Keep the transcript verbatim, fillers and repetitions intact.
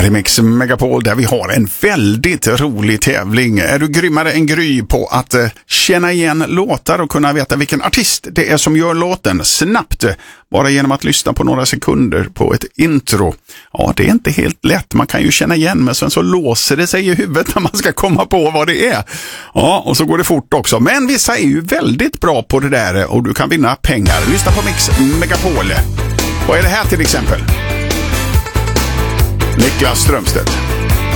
är Mix Megapol där vi har en väldigt rolig tävling. Är du grymmare än Gry på att eh, känna igen låtar och kunna veta vilken artist det är som gör låten snabbt, bara genom att lyssna på några sekunder på ett intro? Ja, det är inte helt lätt. Man kan ju känna igen, men sen så låser det sig i huvudet när man ska komma på vad det är. Ja, och så går det fort också. Men vissa är ju väldigt bra på det där och du kan vinna pengar. Lyssna på Mix Megapol. Vad är det här till exempel? Niklas Strömstedt.